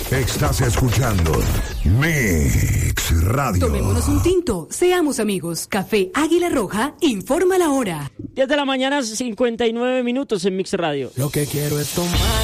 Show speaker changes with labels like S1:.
S1: Estás escuchando Mix Radio.
S2: Tomémonos un tinto, seamos amigos. Café Águila Roja informa la hora.
S3: 10 de la mañana, 59 minutos en Mix Radio.
S4: Lo que quiero es tomar